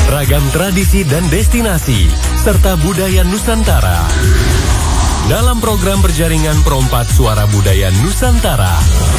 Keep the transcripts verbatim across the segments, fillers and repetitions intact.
Ragam tradisi dan destinasi serta budaya Nusantara dalam program berjaringan Perompak Suara Budaya Nusantara.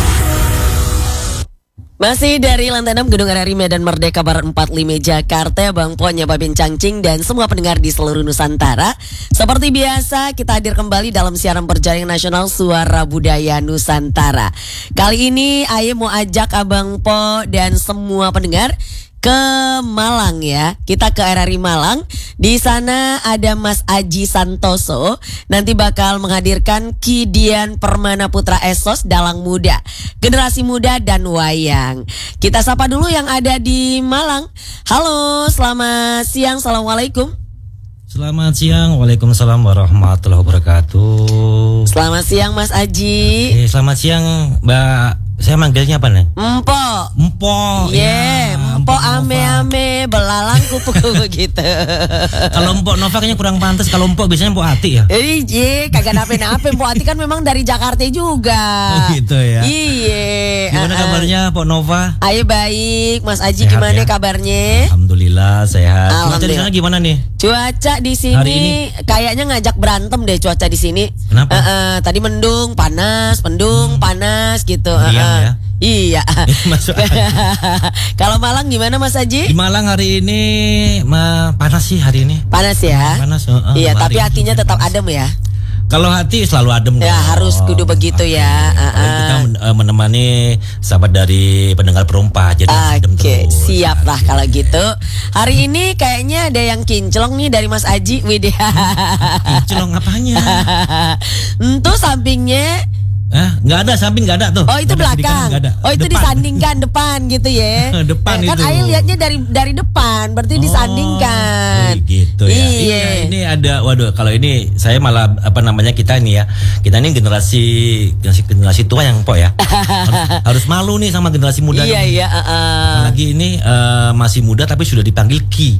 Masih dari lantai enam Gedung R R I Medan Merdeka Barat empat puluh lima Jakarta, Bang Po, Nyaba Bincangcing dan semua pendengar di seluruh Nusantara. Seperti biasa kita hadir kembali dalam siaran berjaringan nasional Suara Budaya Nusantara. Kali ini Aye mau ajak Abang Po dan semua pendengar ke Malang ya. Kita ke R R I Malang. Di sana ada Mas Aji Santoso. Nanti bakal menghadirkan Ki Dian Permana Putra Esos Dalang Muda, Generasi Muda dan Wayang. Kita sapa dulu yang ada di Malang. Halo, selamat siang. Assalamualaikum. Selamat siang. Waalaikumsalam warahmatullahi wabarakatuh. Selamat siang Mas Aji. Oke, selamat siang Mbak. Saya manggilnya apa nih? Empok. Empok. Yeah, ya, Empok ame-ame belalang kupu-kupu gitu. Kalau Empok Nova kayaknya kurang pantas. Kalau Empok biasanya Empok Ati ya. Iya, kagak nape-nape. Empok Ati kan memang dari Jakarta juga. Oh gitu ya. Iya. Gimana uh-uh. kabarnya Empok Nova? Ayo baik, Mas Aji sehat, gimana ya? kabarnya? Alhamdulillah sehat. Alhamdulillah. Cuaca di sana gimana nih? Cuaca di sini hari ini kayaknya ngajak berantem deh cuaca di sini. Kenapa? Uh-uh, tadi mendung, panas, mendung, hmm. panas gitu. Iya. Ya? Iya. Kalau Malang gimana Mas Aji? Di Malang hari ini ma, panas sih hari ini. Panas ya? Panas. Uh, iya, tapi hatinya tetap panas. Adem ya. Kalau hati selalu adem. Ya dong. Harus kudu begitu okay. ya. Uh, uh. Kita uh, menemani sahabat dari pendengar Perompak jadi okay. adem terus. Siap lah kalau gitu. Hari ini kayaknya ada yang kinclong nih dari Mas Aji. Widya. Kinclong apanya? Itu sampingnya. Eh, nggak ada samping nggak ada tuh. Oh itu gak belakang. Ada, oh itu depan. Disandingkan depan gitu ya. Depan eh, kan itu. Ayo lihatnya dari dari depan, berarti oh, disandingkan. Oh, gitu ya. Iya. Iya. Ini ada, waduh, kalau ini saya malah apa namanya kita ini ya, kita ini generasi generasi, generasi tua yang po ya. harus, harus malu nih sama generasi muda. Iya iya. Uh, uh. Apalagi ini uh, masih muda tapi sudah dipanggil Ki.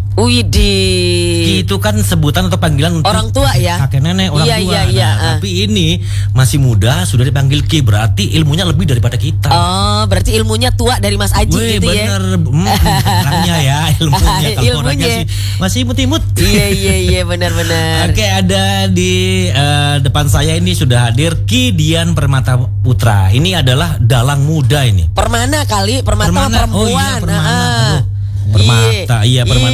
Widih. Ki itu kan sebutan atau panggilan untuk orang tua ya. Kakek nenek orang iya, tua. Iya iya. Nah, uh. Tapi ini masih muda sudah panggil Ki, berarti ilmunya lebih daripada kita. Oh, berarti ilmunya tua dari Mas Aji. Wih, gitu bener. ya. Hmm, orangnya ya, ilmunya. Kalau orangnya sih masih imut-imut. Iya iya iya, benar-benar. Oke, ada di uh, depan saya ini sudah hadir Ki Dian Permana Putra. Ini adalah dalang muda ini. Permana kali, permata perempuan. Oh iya, Permana. Aduh. Permata, iya Permana.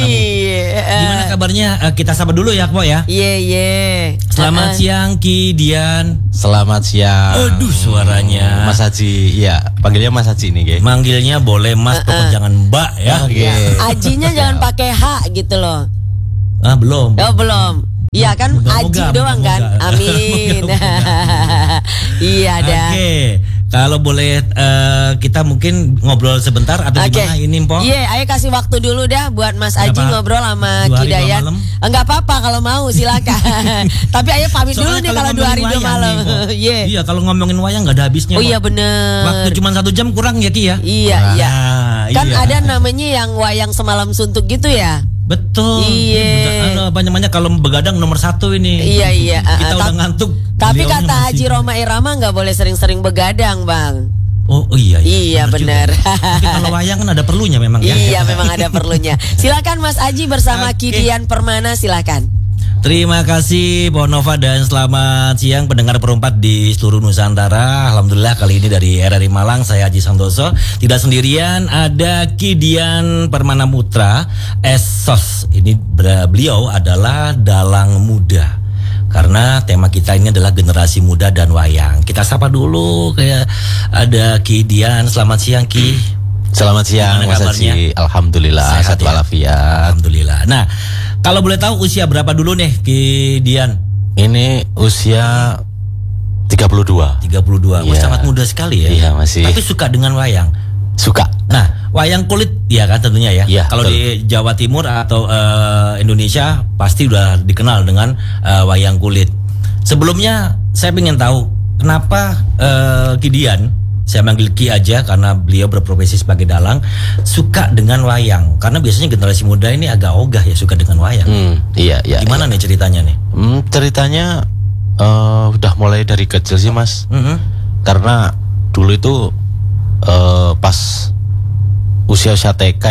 Gimana kabarnya? Uh, kita sapa dulu ya, Po ya. Iya, iya. Selamat uh-uh. siang Ki Dian. Selamat siang. Aduh suaranya. Mas Haji, iya. Panggilnya Mas Haji nih, Ge. Manggilnya boleh Mas, uh-uh. jangan Mbak ya. Oke. Okay. Ajinya jangan pakai H gitu loh. Ah, belum. Oh, belum. Iya kan moga, Aji moga, doang moga, kan. Moga. Amin. Moga, moga. Iya dah. Oke. Okay. Kalau boleh uh, kita mungkin ngobrol sebentar atau okay. gimana ini Po? Iya, yeah, ayo kasih waktu dulu dah buat Mas Aji apa? ngobrol sama Ki Dayan. Enggak apa-apa kalau mau silakan. Tapi ayo pamit dulu nih kalau dua hari dua malam. Iya. Iya, kalau ngomongin wayang nggak ada habisnya. Oh iya bener. Waktu cuma satu jam kurang ya Ki ya? Iya, nah, iya. Kan iya. ada namanya yang wayang semalam suntuk gitu ya? Betul. Iya. Apa namanya kalau begadang nomor satu ini. Iya iya. Kita uh, udah ngantuk. Tapi kata Haji Roma Irama nggak boleh sering-sering begadang bang. Oh, oh iya. Iya, iya benar. Tapi kalau wayang kan ada perlunya memang ya. Iya memang ada perlunya. Silakan Mas Aji bersama okay. Ki Dian Permana, silakan. Terima kasih Po Nova dan selamat siang pendengar Perompak di seluruh Nusantara. Alhamdulillah kali ini dari R R I Malang saya Aji Santoso. Tidak sendirian, ada Ki Dian Permana Putra Esos. Ini beliau adalah dalang muda. Karena tema kita ini adalah generasi muda dan wayang. Kita sapa dulu kayak ada Ki Dian. Selamat siang Ki. Selamat siang Mas Haji. Alhamdulillah sehat walafiat. Alhamdulillah. Nah, kalau boleh tahu usia berapa dulu nih Ki Dian? Ini usia tiga puluh dua. tiga puluh dua. Ya. Oh, sangat muda sekali ya. Iya, masih. Tapi suka dengan wayang. Suka. Nah, wayang kulit ya kan tentunya ya. Ya, kalau di Jawa Timur atau uh, Indonesia pasti udah dikenal dengan uh, wayang kulit. Sebelumnya saya ingin tahu kenapa uh, Ki Dian, saya manggil Ki aja karena beliau berprofesi sebagai dalang, suka dengan wayang. Karena biasanya generasi muda ini agak ogah ya suka dengan wayang. Hmm, iya, iya. Gimana iya. nih ceritanya nih? Hmm, ceritanya uh, udah mulai dari kecil sih Mas. Mm-hmm. Karena dulu itu uh, pas usia-usia T K ya,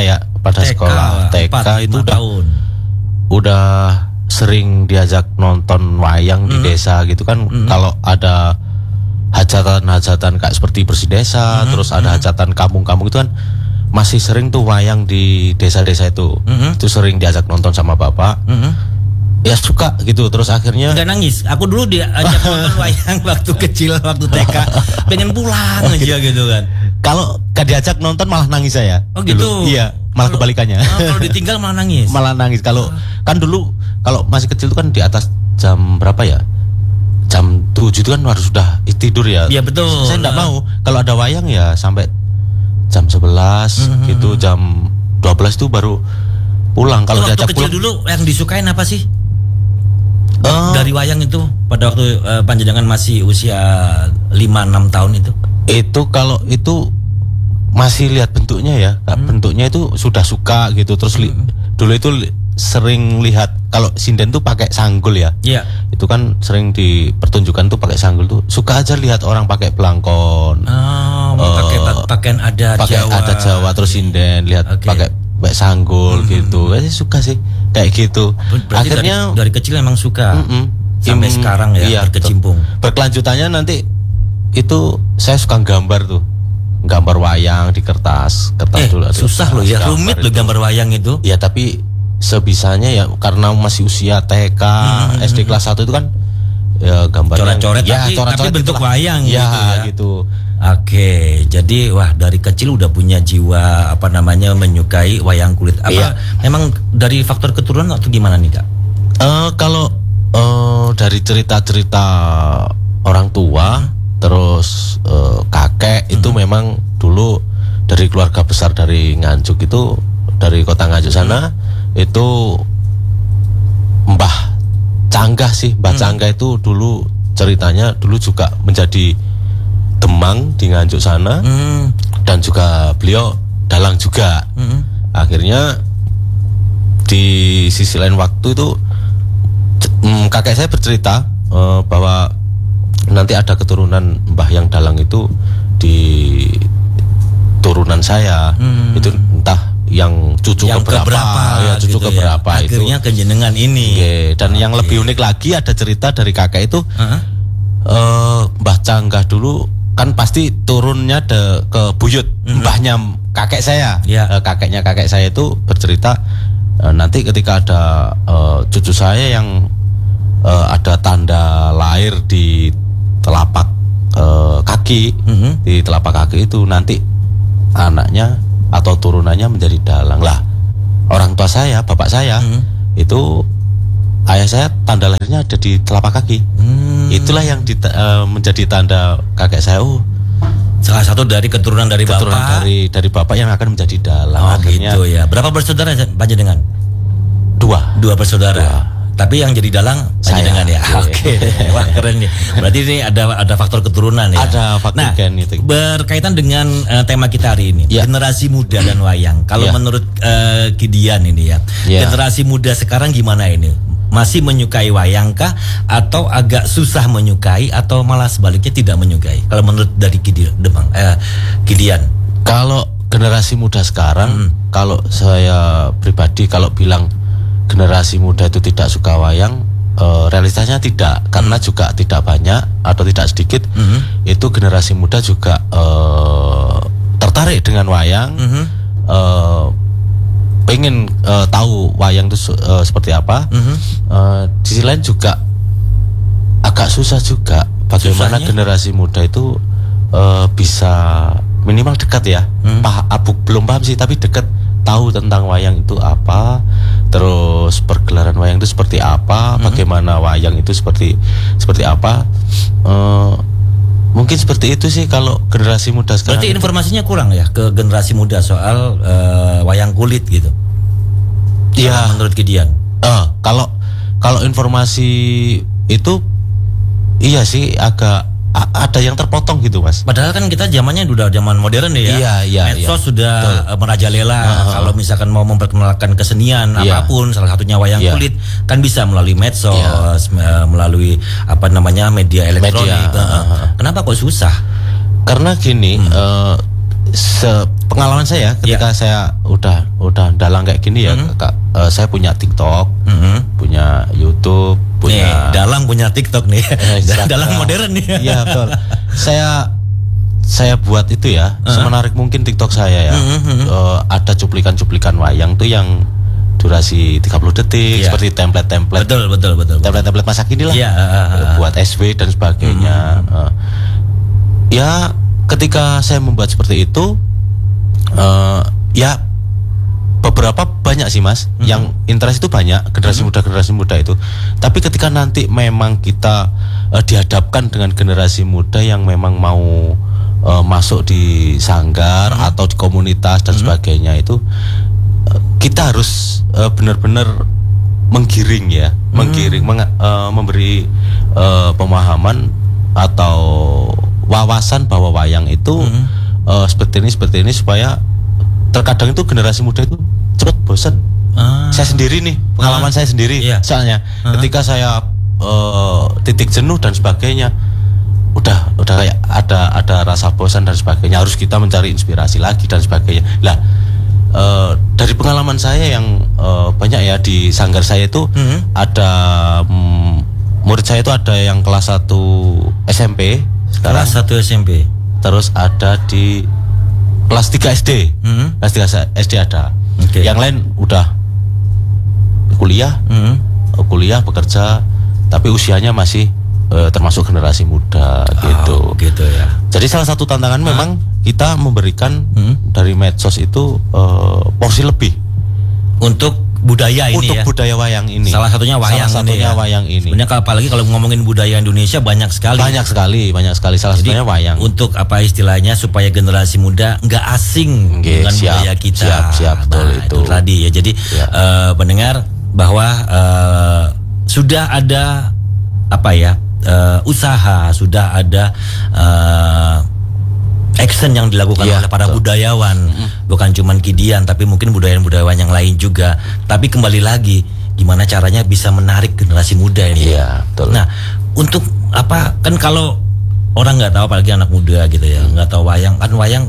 pada T K, sekolah T K empat, itu udah tahun. udah sering diajak nonton wayang di Hmm. desa gitu kan. Hmm. Kalau ada hajatan-hajatan kayak seperti bersih desa, Hmm. terus ada hajatan kampung-kampung itu kan masih sering tuh wayang di desa-desa itu. Hmm. Itu sering diajak nonton sama bapak. Hmm. Ya suka gitu, terus akhirnya Enggak nangis. Aku dulu diajak nonton wayang waktu kecil, waktu T K, pengen pulang aja gitu kan. kalau gak diajak nonton malah nangis saya. Oh gitu. Dulu. Iya, malah Kalau- kebalikannya. Oh, kalau ditinggal malah nangis. Malah nangis. Kalau kan dulu kalau masih kecil itu kan di atas jam berapa ya? Jam tujuh itu kan harus sudah tidur ya. Iya, betul. Saya enggak mau. Kalau ada wayang ya sampai jam sebelas Mhm. gitu, jam dua belas itu baru pulang. Kalau Waktu diajak kecil pulang dulu yang disukain apa sih? Eh, Dari wayang itu pada waktu eh, panjenengan masih usia lima enam tahun itu. itu kalau itu masih lihat bentuknya ya. Kak, bentuknya itu sudah suka gitu. Terus li- dulu itu li- sering lihat kalau sinden tuh pakai sanggul ya. Iya. Itu kan sering dipertunjukkan tuh pakai sanggul tuh. Suka aja lihat orang pakai belangkon. Oh, Eh, pakai pa- pakaian adat pakai Jawa. adat Jawa terus sinden lihat Oke. pakai pakai sanggul gitu. Saya suka sih kayak gitu. Berarti Akhirnya dari, dari kecil emang suka. mm-mm. Sampai Im- sekarang ya iya, berkecimpung. betul. Berkelanjutannya nanti itu saya suka gambar tuh. Gambar wayang di kertas, kertas Eh, dulu. ada susah loh ya, kertas, rumit gambar loh itu. gambar wayang itu. Ya tapi sebisanya ya karena masih usia T K, Hmm, S D kelas satu itu kan ya gambarnya Coret-coret, ya, tapi- coret-coret tapi bentuk itulah. wayang ya, gitu ya. gitu. Oke, jadi wah dari kecil udah punya jiwa apa namanya menyukai wayang kulit. Apa Iya. memang dari faktor keturunan atau gimana nih Kak? Eh, kalau eh, dari cerita-cerita orang tua, terus eh, kakek itu memang dulu dari keluarga besar dari Nganjuk itu, dari kota Nganjuk sana itu Mbah Canggah sih, Mbah Canggah itu dulu ceritanya dulu juga menjadi demang di Nganjuk sana Hmm. dan juga beliau dalang juga. Hmm. Akhirnya di sisi lain waktu itu c- mm, kakek saya bercerita eh, bahwa nanti ada keturunan mbah yang dalang itu di turunan saya. Hmm. Itu entah yang cucu Yang keberapa, keberapa, ya cucu gitu ya. keberapa itu. Akhirnya kejenengan ini. Oke, dan yang lebih unik lagi ada cerita dari kakek itu Hah? eh, Mbah Canggah dulu kan pasti turunnya de, ke buyut, mbahnya kakek saya. Ya. Eh, kakeknya kakek saya itu bercerita eh, nanti ketika ada eh, cucu saya yang eh, ada tanda lahir di telapak eh, kaki, Mhm. di telapak kaki itu nanti anaknya atau turunannya menjadi dalang lah. Orang tua saya, bapak saya Mhm. itu ayah saya tanda lahirnya ada di telapak kaki. Hmm. Itulah yang di, eh, menjadi tanda kakek saya. Oh, Salah satu dari keturunan dari keturunan bapak. dari dari bapak yang akan menjadi dalang. Oh Akhirnya gitu ya. Berapa bersaudara panjenengan? dua. Dua bersaudara. Dua. Tapi yang jadi dalang Saya. panjenengan ya. Oke. Oke. Wah keren nih. Berarti ini ada ada faktor keturunan ya. Ada faktor nah, gen itu. berkaitan dengan eh, tema kita hari ini, Ya. generasi muda dan wayang. Kalau Ya. menurut eh, Gideon ini ya, Ya. generasi muda sekarang gimana ini? Masih menyukai wayang kah atau agak susah menyukai atau malah sebaliknya tidak menyukai? Kalau menurut dari Gideon, Demang, eh, Gideon. Kalau generasi muda sekarang, kalau saya pribadi kalau bilang generasi muda itu tidak suka wayang, eh, realitasnya tidak, karena juga tidak banyak atau tidak sedikit Mhm. itu generasi muda juga eh, tertarik dengan wayang, Mhm. eh, pengen eh, tahu wayang itu su- eh, seperti apa. Mhm. Eh, di sisi lain juga agak susah juga bagaimana Susahnya? generasi muda itu eh, bisa minimal dekat ya, Hmm. pah, abuk belum paham sih tapi dekat, tahu tentang wayang itu apa, terus pergelaran wayang itu seperti apa, Hmm. bagaimana wayang itu seperti seperti apa. Eh, mungkin seperti itu sih kalau generasi muda sekarang. Berarti itu. informasinya kurang ya ke generasi muda soal eh, wayang kulit gitu. Iya. Kalau menurut Gideon. Eh, kalau kalau informasi itu iya sih agak a- ada yang terpotong gitu mas. Padahal kan kita zamannya udah zaman modern ya. Iya, iya, Medsos iya. sudah Betul. eh, merajalela. Uh-huh. Kalau misalkan mau memperkenalkan kesenian Iya. apapun, salah satunya wayang Iya. kulit, kan bisa melalui medsos, Iya. me- melalui apa namanya media elektronik. Media, Uh-uh. uh-huh. Kenapa kok susah? Karena gini, Hmm. eh, se pengalaman saya ketika yeah. saya udah udah dalang kayak gini ya, mm-hmm. kak, uh, saya punya TikTok, mm-hmm. punya YouTube, punya nih, dalang punya TikTok nih, eh, dalang modern nih. Iya betul. Saya saya buat itu ya, uh-huh. semenarik mungkin TikTok saya ya. Mm-hmm. Uh, ada cuplikan-cuplikan wayang tuh yang durasi tiga puluh detik, yeah. seperti template-template. Betul betul betul. Template-template masa kini lah. Yeah, uh, uh, buat S W dan sebagainya. Mm-hmm. Uh, ya. Ketika saya membuat seperti itu, uh, ya beberapa banyak sih mas, mm-hmm. yang interest itu banyak, generasi mm-hmm. muda generasi muda itu. Tapi ketika nanti memang kita uh, dihadapkan dengan generasi muda yang memang mau uh, masuk di sanggar mm-hmm. atau di komunitas dan mm-hmm. sebagainya itu, uh, kita harus uh, benar-benar menggiring ya, mm-hmm. menggiring, meng, uh, memberi uh, pemahaman atau wawasan bahwa wayang itu mm-hmm. uh, seperti ini seperti ini supaya terkadang itu generasi muda itu cepat bosan. Ah. Saya sendiri nih pengalaman ah. saya sendiri, yeah. soalnya ah. ketika saya uh, titik jenuh dan sebagainya, udah udah kayak ada ada rasa bosan dan sebagainya, harus kita mencari inspirasi lagi dan sebagainya. Lah uh, dari pengalaman saya yang uh, banyak ya di sanggar saya itu mm-hmm. ada um, murid saya itu ada yang kelas satu S M P. Sekarang, kelas satu S M P. Terus ada di kelas tiga S D. Mm-hmm. Kelas tiga S D ada. Okay. Yang lain udah kuliah, mm-hmm. kuliah bekerja, tapi usianya masih uh, termasuk generasi muda oh, gitu. Gitu ya. Jadi salah satu tantangan nah. memang kita memberikan mm-hmm. dari medsos itu uh, porsi lebih untuk budaya ini untuk ya. budaya wayang ini. Salah satunya wayang Salah satunya ini. Ya. wayang ini. Sebenarnya apalagi kalau ngomongin budaya Indonesia banyak sekali. Banyak sekali, banyak sekali. Salah Jadi, satunya wayang. Untuk apa istilahnya supaya generasi muda nggak asing okay, dengan siap, budaya kita. Siap, siap, betul nah, itu. itu tadi ya. Jadi ya. Uh, pendengar bahwa uh, sudah ada apa ya uh, usaha, sudah ada uh, action yang dilakukan ya, oleh para betul. budayawan, mm-hmm. bukan cuman Kidian, tapi mungkin budayawan-budayawan yang lain juga. Tapi kembali lagi, gimana caranya bisa menarik generasi muda ini? Iya, betul. Nah, untuk apa? Kan kalau orang nggak tahu, apalagi anak muda gitu ya, nggak tahu wayang, kan wayang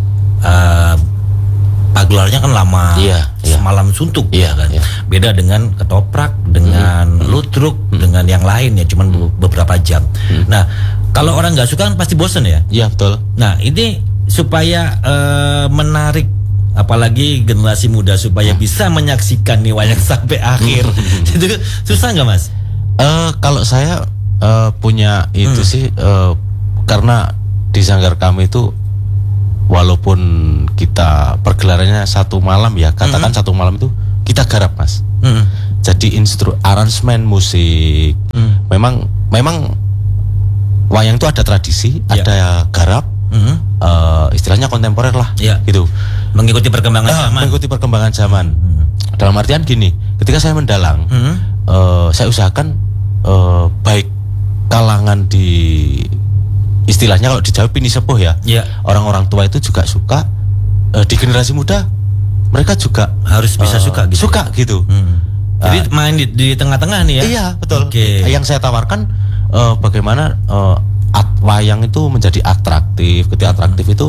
uh, pagelarannya kan lama, iya, semalam suntuk, iya, kan. Iya. Beda dengan ketoprak, dengan hmm. lutruk, hmm. dengan yang lain ya, cuman hmm. beberapa jam. Hmm. Nah, kalau orang nggak suka kan pasti bosen ya. Iya betul. Nah ini supaya uh, menarik, apalagi generasi muda supaya hmm. bisa menyaksikan nih wayang sampai akhir, itu susah nggak mas? Uh, kalau saya uh, punya itu hmm. sih, uh, karena di sanggar kami itu walaupun kita pergelarannya satu malam ya, katakan hmm. satu malam itu kita garap mas. Hmm. Jadi instru aransemen musik, hmm. memang memang wayang itu ada tradisi, ya. ada garap, mm-hmm. uh, istilahnya kontemporer lah, ya. gitu. Mengikuti perkembangan uh, zaman. Mengikuti perkembangan zaman. Mm-hmm. Dalam artian gini, ketika saya mendalang, mm-hmm. uh, saya usahakan uh, baik kalangan di istilahnya kalau di Jawa pini sepuh ya, ya. orang-orang tua itu juga suka, uh, di generasi muda mereka juga harus bisa uh, suka, gitu. Suka gitu. Hmm. Jadi uh, main di, di tengah-tengah nih ya? Iya betul. Okay. Yang saya tawarkan. Uh, bagaimana uh, at, wayang itu menjadi atraktif. Ketika atraktif itu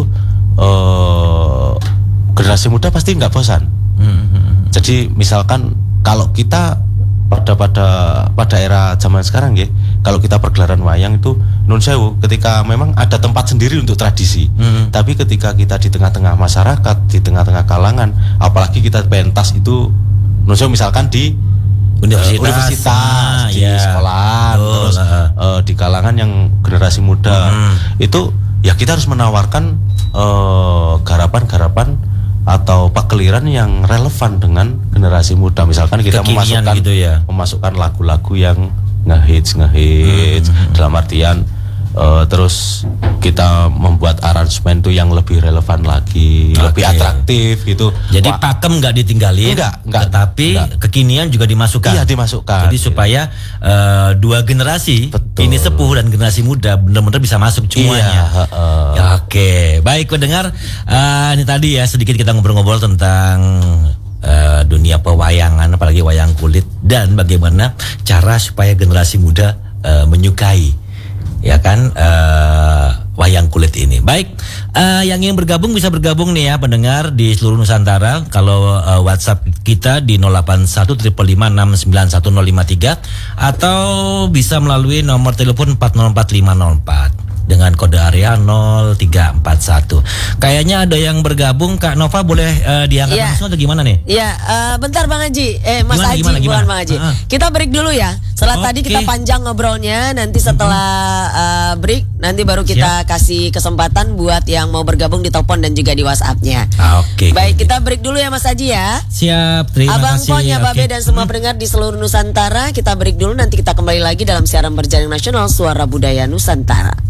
uh, generasi muda pasti nggak bosan. Mm-hmm. Jadi misalkan kalau kita pada pada pada era zaman sekarang ya, kalau kita pergelaran wayang itu nun sewu, ketika memang ada tempat sendiri untuk tradisi. Mm-hmm. Tapi ketika kita di tengah-tengah masyarakat, di tengah-tengah kalangan, apalagi kita pentas itu nun sewu misalkan di Universitas, uh, universitas ah, di ya. sekolah, oh, terus uh. Uh, di kalangan yang generasi muda, hmm. itu ya kita harus menawarkan uh, garapan-garapan atau pagelaran yang relevan dengan generasi muda. Misalkan kita Kekinian memasukkan gitu ya. memasukkan lagu-lagu yang ngehits ngehits hmm. dalam artian uh, terus kita membuat aransemen tuh yang lebih relevan lagi, okay. lebih atraktif gitu. Jadi Wah, pakem nggak ditinggalin, enggak, enggak, tetapi enggak. kekinian juga dimasukkan. Iya dimasukkan. Jadi supaya uh, dua generasi, Betul. ini sepuh dan generasi muda benar-benar bisa masuk semuanya. Iya, uh, uh. Ya, Oke, okay. Baik pendengar, uh, ini tadi ya sedikit kita ngobrol-ngobrol tentang uh, dunia pewayangan, apalagi wayang kulit, dan bagaimana cara supaya generasi muda uh, menyukai. Ya kan uh, wayang kulit ini. Baik, uh, yang ingin bergabung bisa bergabung nih ya pendengar di seluruh Nusantara. Kalau uh, WhatsApp kita di nol delapan satu lima lima enam sembilan satu nol lima tiga atau bisa melalui nomor telepon empat nol empat lima nol empat dengan kode area nol tiga empat satu. Kayaknya ada yang bergabung, Kak Nova boleh uh, diangkat ya. langsung atau gimana nih? Iya, uh, bentar Bang Haji. Eh Mas Gimana, Haji, gimana, gimana? bukan Bang Haji. Uh-huh. Kita break dulu ya. Setelah Oke. tadi kita panjang ngobrolnya, nanti setelah uh, break nanti baru kita Siap. kasih kesempatan buat yang mau bergabung di telepon dan juga di WhatsApp-nya. Ah, Oke. Baik, kita break dulu ya Mas Haji ya. Siap, terima Abang kasih. Ponya, Oke. Babe dan semua pendengar di seluruh Nusantara, kita break dulu, nanti kita kembali lagi dalam siaran berjaring nasional Suara Budaya Nusantara.